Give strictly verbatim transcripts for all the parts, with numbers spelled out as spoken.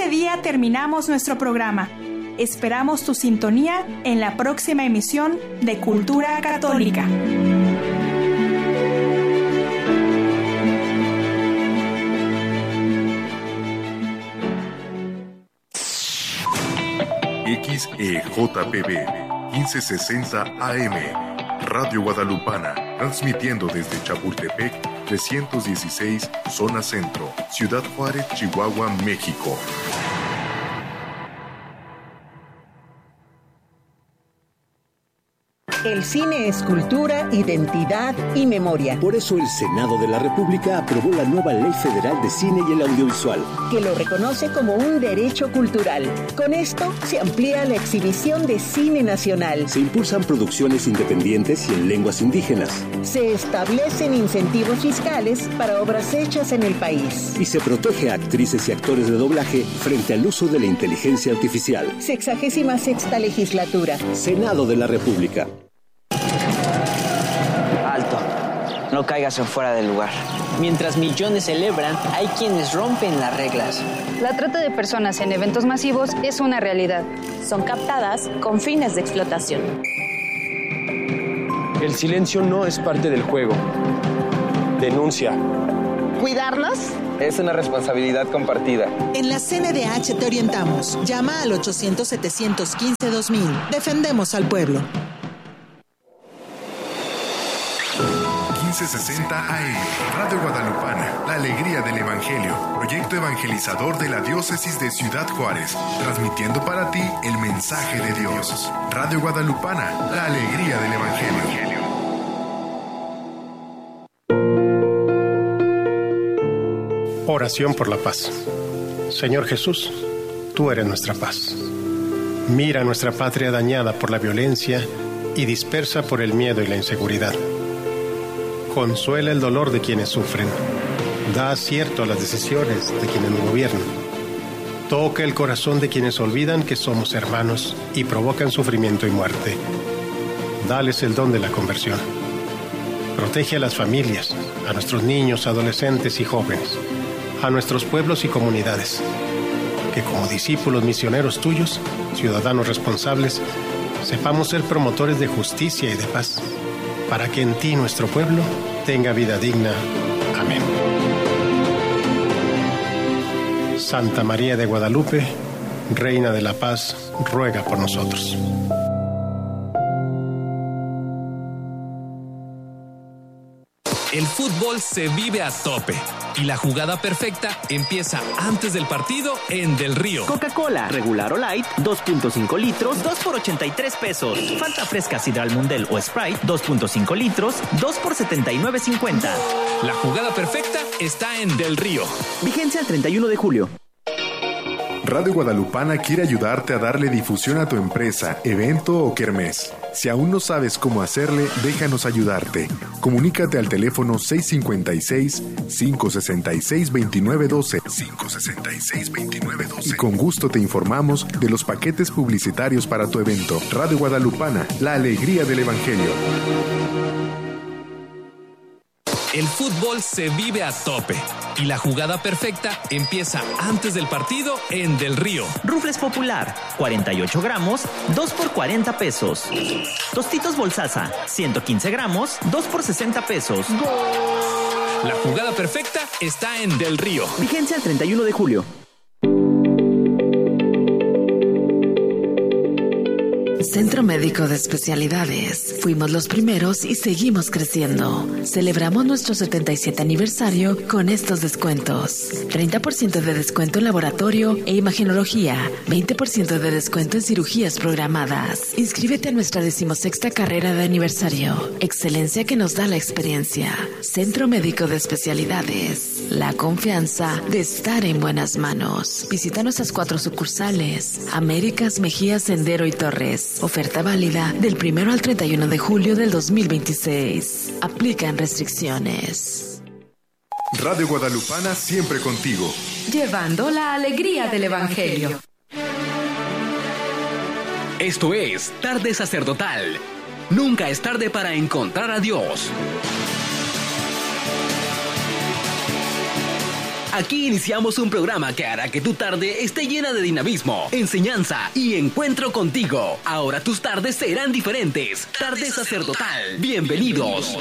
este día terminamos nuestro programa. Esperamos tu sintonía en la próxima emisión de Cultura Católica. X E J P B quince sesenta A M, Radio Guadalupana, transmitiendo desde Chapultepec trescientos dieciséis, Zona Centro, Ciudad Juárez, Chihuahua, México. El cine es cultura, identidad y memoria. Por eso el Senado de la República aprobó la nueva Ley Federal de Cine y el Audiovisual, que lo reconoce como un derecho cultural. Con esto se amplía la exhibición de cine nacional. Se impulsan producciones independientes y en lenguas indígenas. Se establecen incentivos fiscales para obras hechas en el país. Y se protege a actrices y actores de doblaje frente al uso de la inteligencia artificial. Sexagésima sexta legislatura. Senado de la República. No caigas en fuera del lugar. Mientras millones celebran, hay quienes rompen las reglas. La trata de personas en eventos masivos es una realidad. Son captadas con fines de explotación. El silencio no es parte del juego. Denuncia. ¿Cuidarnos? Es una responsabilidad compartida. En la C N D H te orientamos. Llama al ochocientos, setecientos quince, dos mil. Defendemos al pueblo. quince sesenta A M, Radio Guadalupana, la alegría del Evangelio, proyecto evangelizador de la diócesis de Ciudad Juárez, transmitiendo para ti el mensaje de Dios. Radio Guadalupana, la alegría del Evangelio. Oración por la paz. Señor Jesús, tú eres nuestra paz. Mira nuestra patria dañada por la violencia y dispersa por el miedo y la inseguridad. Consuela el dolor de quienes sufren. Da acierto a las decisiones de quienes nos gobiernan. Toca el corazón de quienes olvidan que somos hermanos y provocan sufrimiento y muerte. Dales el don de la conversión. Protege a las familias, a nuestros niños, adolescentes y jóvenes, a nuestros pueblos y comunidades. Que como discípulos misioneros tuyos, ciudadanos responsables, sepamos ser promotores de justicia y de paz, para que en ti nuestro pueblo tenga vida digna. Amén. Santa María de Guadalupe, Reina de la Paz, ruega por nosotros. El fútbol se vive a tope y la jugada perfecta empieza antes del partido en Del Río. Coca-Cola, regular o light, dos punto cinco litros, dos por ochenta y tres pesos. Fanta fresca Sidral Mundel o Sprite, dos punto cinco litros, dos por setenta y nueve cincuenta. La jugada perfecta está en Del Río. Vigencia el treinta y uno de julio. Radio Guadalupana quiere ayudarte a darle difusión a tu empresa, evento o kermés. Si aún no sabes cómo hacerle, déjanos ayudarte. Comunícate al teléfono seis cinco seis, cinco seis seis, dos nueve uno dos, cinco seis seis, dos nueve uno dos, y con gusto te informamos de los paquetes publicitarios para tu evento. Radio Guadalupana, la alegría del Evangelio. El fútbol se vive a tope y la jugada perfecta empieza antes del partido en Del Río. Rufles Popular, cuarenta y ocho gramos, dos por cuarenta pesos. Tostitos Bolsaza, ciento quince gramos, dos por sesenta pesos. La jugada perfecta está en Del Río. Vigencia el treinta y uno de julio. Centro Médico de Especialidades. Fuimos los primeros y seguimos creciendo. Celebramos nuestro setenta y siete aniversario con estos descuentos. treinta por ciento de descuento en laboratorio e imagenología. veinte por ciento de descuento en cirugías programadas. Inscríbete a nuestra decimosexta carrera de aniversario. Excelencia que nos da la experiencia. Centro Médico de Especialidades. La confianza de estar en buenas manos. Visita nuestras cuatro sucursales. Américas, Mejía, Sendero y Torres. Oferta válida del primero al treinta y uno de julio del dos mil veintiséis. Aplican restricciones. Radio Guadalupana siempre contigo. Llevando la alegría del Evangelio. Esto es Tarde Sacerdotal. Nunca es tarde para encontrar a Dios. Aquí iniciamos un programa que hará que tu tarde esté llena de dinamismo, enseñanza y encuentro contigo. Ahora tus tardes serán diferentes. Tarde Sacerdotal. Bienvenidos.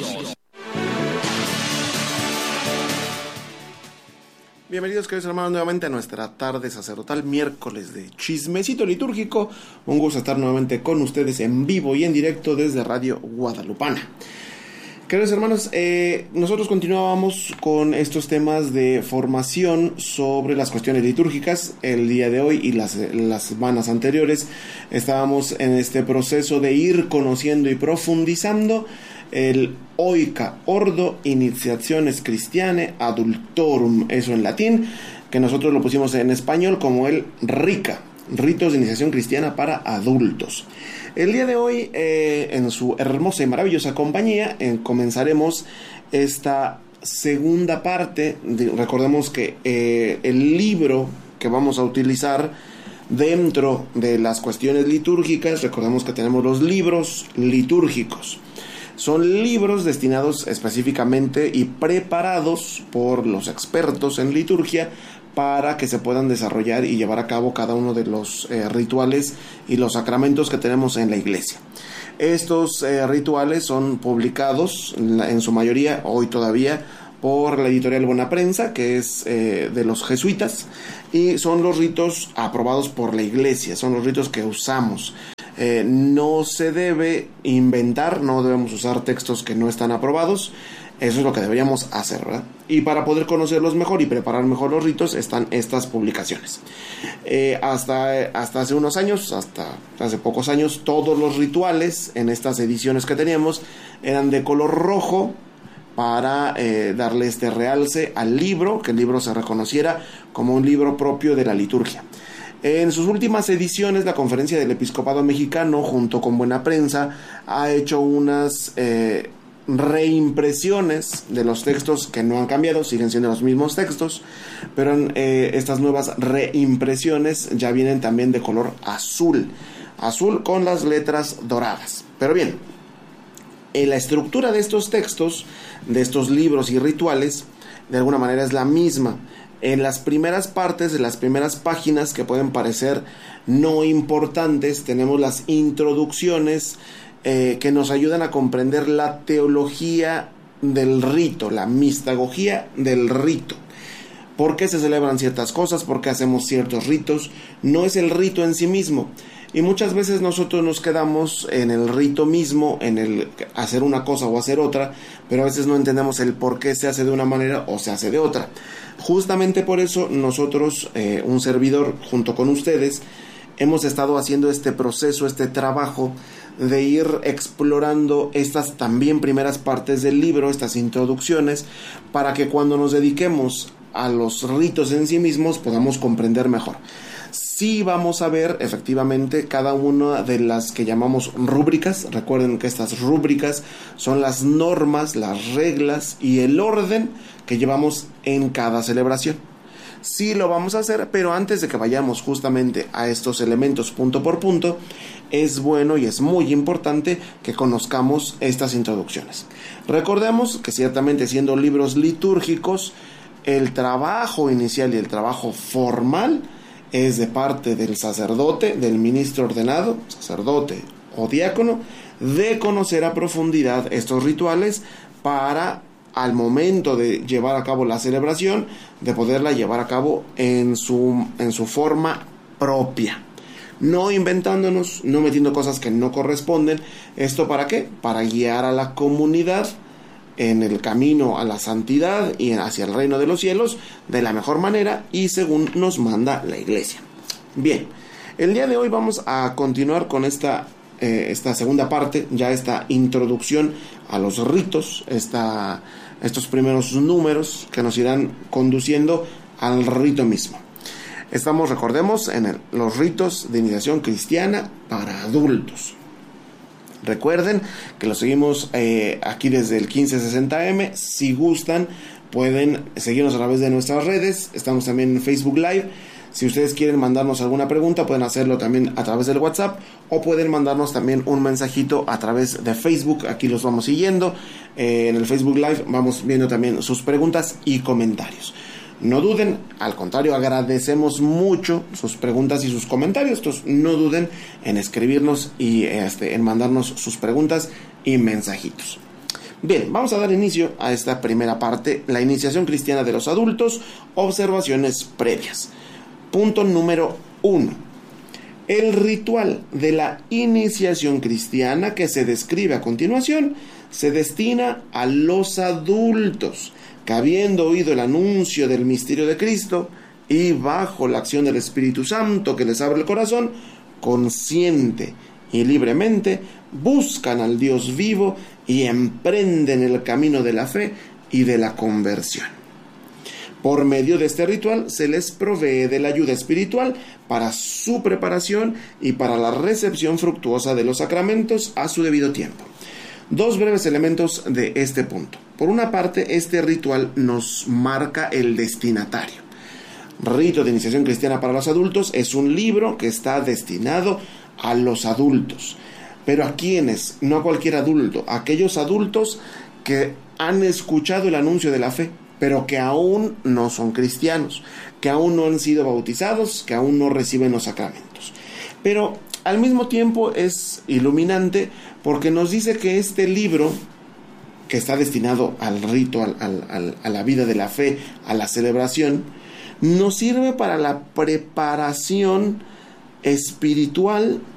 Bienvenidos, queridos hermanos, nuevamente a nuestra tarde sacerdotal, miércoles de chismecito litúrgico. Un gusto estar nuevamente con ustedes en vivo y en directo desde Radio Guadalupana. Queridos hermanos, eh, nosotros continuábamos con estos temas de formación sobre las cuestiones litúrgicas. El día de hoy y las, las semanas anteriores estábamos en este proceso de ir conociendo y profundizando el Oica Ordo Initiationes Christianae Adultorum, eso en latín, que nosotros lo pusimos en español como el RICA, Ritos de Iniciación Cristiana para Adultos. El día de hoy, eh, en su hermosa y maravillosa compañía, eh, comenzaremos esta segunda parte. De, recordemos que eh, el libro que vamos a utilizar dentro de las cuestiones litúrgicas, recordemos que tenemos los libros litúrgicos. Son libros destinados específicamente y preparados por los expertos en liturgia para que se puedan desarrollar y llevar a cabo cada uno de los eh, rituales y los sacramentos que tenemos en la iglesia. Estos eh, rituales son publicados en, la, en su mayoría, hoy todavía, por la editorial Buena Prensa, que es eh, de los jesuitas, y son los ritos aprobados por la iglesia, son los ritos que usamos. Eh, no se debe inventar, no debemos usar textos que no están aprobados. Eso es lo que deberíamos hacer, ¿verdad? Y para poder conocerlos mejor y preparar mejor los ritos están estas publicaciones. Eh, hasta, hasta hace unos años, hasta hace pocos años, todos los rituales en estas ediciones que teníamos eran de color rojo para eh, darle este realce al libro, que el libro se reconociera como un libro propio de la liturgia. En sus últimas ediciones, la Conferencia del Episcopado Mexicano, junto con Buena Prensa, ha hecho unas eh, reimpresiones de los textos que no han cambiado, siguen siendo los mismos textos, pero eh, estas nuevas reimpresiones ya vienen también de color azul, azul con las letras doradas. Pero bien, en la estructura de estos textos, de estos libros y rituales, de alguna manera es la misma. En las primeras partes, de las primeras páginas que pueden parecer no importantes, tenemos las introducciones eh, que nos ayudan a comprender la teología del rito, la mistagogía del rito. ¿Por qué se celebran ciertas cosas? ¿Por qué hacemos ciertos ritos? No es el rito en sí mismo. Y muchas veces nosotros nos quedamos en el rito mismo, en el hacer una cosa o hacer otra, pero a veces no entendemos el por qué se hace de una manera o se hace de otra. Justamente por eso nosotros, eh, un servidor junto con ustedes, hemos estado haciendo este proceso, este trabajo de ir explorando estas también primeras partes del libro, estas introducciones, para que cuando nos dediquemos a los ritos en sí mismos podamos comprender mejor. Sí vamos a ver efectivamente cada una de las que llamamos rúbricas. Recuerden que estas rúbricas son las normas, las reglas y el orden que llevamos en cada celebración. Sí lo vamos a hacer, pero antes de que vayamos justamente a estos elementos punto por punto, es bueno y es muy importante que conozcamos estas introducciones. Recordemos que ciertamente, siendo libros litúrgicos, el trabajo inicial y el trabajo formal es de parte del sacerdote, del ministro ordenado, sacerdote o diácono, de conocer a profundidad estos rituales para, al momento de llevar a cabo la celebración, de poderla llevar a cabo en su, en su forma propia. No inventándonos, no metiendo cosas que no corresponden. ¿Esto para qué? Para guiar a la comunidad en el camino a la santidad y hacia el reino de los cielos de la mejor manera y según nos manda la iglesia. Bien, el día de hoy vamos a continuar con esta, eh, esta segunda parte, ya esta introducción a los ritos, esta, estos primeros números que nos irán conduciendo al rito mismo. Estamos, recordemos, en el, los ritos de iniciación cristiana para adultos. Recuerden que lo seguimos eh, aquí desde el quince sesenta eme. Si gustan, pueden seguirnos a través de nuestras redes. Estamos también en Facebook Live. Si ustedes quieren mandarnos alguna pregunta, pueden hacerlo también a través del WhatsApp, o pueden mandarnos también un mensajito a través de Facebook. Aquí los vamos siguiendo. Eh, en el Facebook Live vamos viendo también sus preguntas y comentarios. No duden, al contrario, agradecemos mucho sus preguntas y sus comentarios. Entonces, no duden en escribirnos y este, en mandarnos sus preguntas y mensajitos. Bien, vamos a dar inicio a esta primera parte, la iniciación cristiana de los adultos, observaciones previas. Punto número uno. El ritual de la iniciación cristiana que se describe a continuación se destina a los adultos, que habiendo oído el anuncio del misterio de Cristo y bajo la acción del Espíritu Santo que les abre el corazón, consciente y libremente buscan al Dios vivo y emprenden el camino de la fe y de la conversión. Por medio de este ritual se les provee de la ayuda espiritual para su preparación y para la recepción fructuosa de los sacramentos a su debido tiempo. Dos breves elementos de este punto. Por una parte, este ritual nos marca el destinatario. Rito de iniciación cristiana para los adultos es un libro que está destinado a los adultos. Pero ¿a quiénes? No a cualquier adulto, a aquellos adultos que han escuchado el anuncio de la fe, pero que aún no son cristianos, que aún no han sido bautizados, que aún no reciben los sacramentos. Pero al mismo tiempo es iluminante porque nos dice que este libro, que está destinado al rito, al, al, al, a la vida de la fe, a la celebración, nos sirve para la preparación espiritual